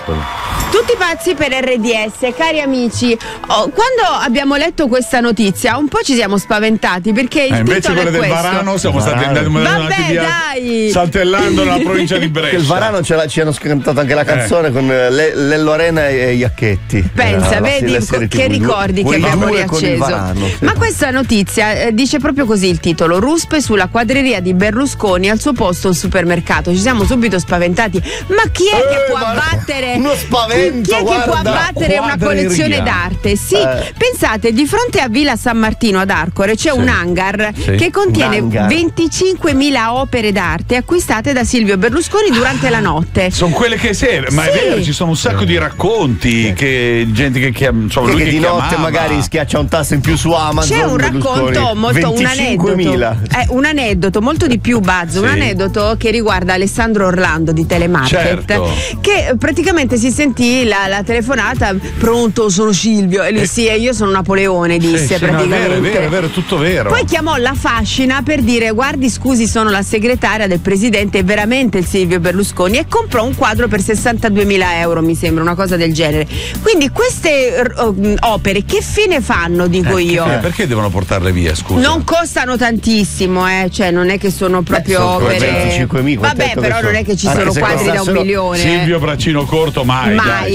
Tutti pazzi per RDS, cari amici. Quando abbiamo letto questa notizia un po' ci siamo spaventati perché il invece titolo quelle è del questo. Varano siamo stati andati via dai, saltellando nella provincia di Brescia. Il Varano ci hanno cantato anche la canzone con Lello Arena e Iacchetti. Pensa, vedi che ricordi che abbiamo riacceso. Ma questa notizia dice proprio così il titolo: ruspe sulla quadreria di Berlusconi, al suo posto un supermercato. Ci siamo subito spaventati. Ma chi è che può abbattere uno spavento? Chi è che può abbattere una collezione d'arte? Sì, pensate, di fronte a Villa San Martino ad Arcore c'è un hangar che contiene 25.000 opere d'arte acquistate da Silvio Berlusconi durante la notte. Sono quelle che ma è vero, ci sono un sacco di racconti che gente che insomma, lui che di notte magari schiaccia un tasto in più su Amazon. C'è un racconto molto, un aneddoto molto di più, Buzz, un aneddoto che riguarda Alessandro Orlando di Telemarket, che praticamente si sentì la telefonata: pronto, sono Silvio, e lui io sono Napoleone, disse praticamente. È vero, tutto vero. Poi chiamò la Fascina per dire: guardi, scusi, sono la segretaria del presidente, è veramente il Silvio Berlusconi, e comprò un quadro per 62.000 euro, mi sembra, una cosa del genere. Quindi queste opere che fine fanno, dico io? Perché devono portarle via, scusa? Non costano tantissimo, cioè non è che sono proprio opere. 25.000. Vabbè, però non è che ci sono quadri da 1 milione. Silvio Braccino Corto mai.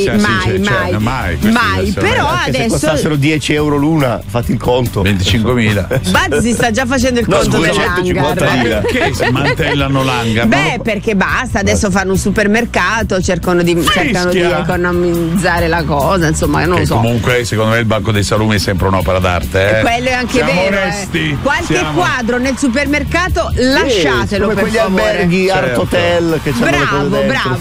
Però adesso se costassero 10 euro l'una, fatti il conto. 25.000. Buzz si sta già facendo il conto dell'hangar. Perché smantellano l'hangar? Perché basta, adesso fanno un supermercato, cercano di economizzare la cosa, insomma, non lo so. Comunque, secondo me il Banco dei Salumi è sempre un'opera d'arte. Quello è anche siamo vero. Onesti. Qualche quadro nel supermercato lasciatelo, come per quegli favore. alberghi Art Hotel che bravo.